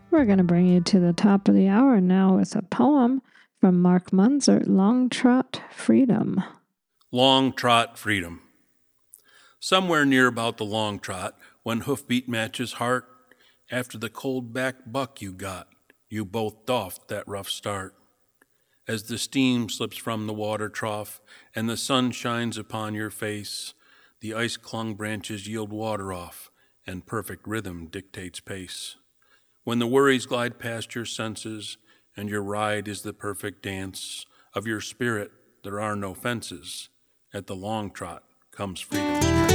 We're going to bring you to the top of the hour now with a poem from Mark Munzert, Long Trot Freedom. Long Trot Freedom. Somewhere near about the long trot, when hoofbeat matches heart, after the cold back buck you got, you both doffed that rough start. As the steam slips from the water trough and the sun shines upon your face, the ice-clung branches yield water off, and perfect rhythm dictates pace. When the worries glide past your senses, and your ride is the perfect dance of your spirit, there are no fences. At the long trot comes freedom's chance.